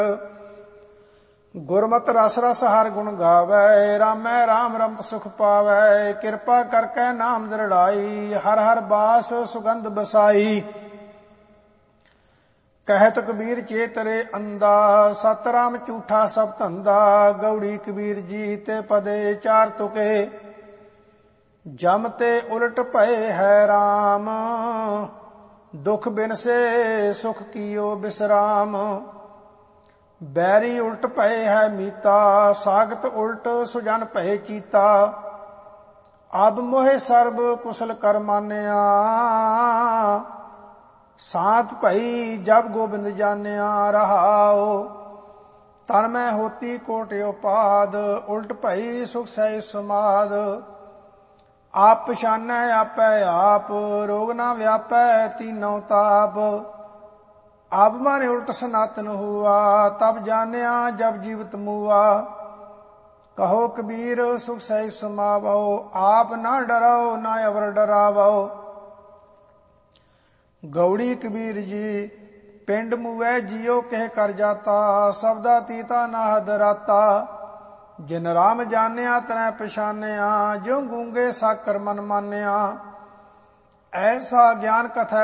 गुरमत रस रस हर गुण गावै, रामै राम रमत सुख पावै। किरपा करकै नाम दृढ़ाई, हर हर बास सुगंध बसाई। कहत कबीर चेतरे अंधा, सतराम झूठा सब धंधा। गौड़ी कबीर जी ते पदे चार तुके, जम ते उलट भये है राम। दुख बिन से सुख कियो विश्राम। बैरी उल्ट भये है मीता, सागत उल्ट सुजन भये चीता। अब मोहे सर्ब कुशल कर मान्या, सात भई जब गोबिंद जान्या। रहाओ तन में होती कोट उपाद, उल्ट भई सुख सही समाद। आप पछानै आपै आप, रोग ना व्यापै तीनों ताप। अब मन उल्ट सनातन हुआ, तब जान्या जब जीवत मुआ। कहो कबीर सुख सही समावो, आप ना डरो ना अवर डरावो। गौड़ी कबीर जी पिंड मुवै जियो कह कर जाता, सबदा तीता ना हद राता। जिन राम जान्या तनै पछान्या, ज्यों गूंगे साकर मन मान्या। ऐसा ज्ञान कथा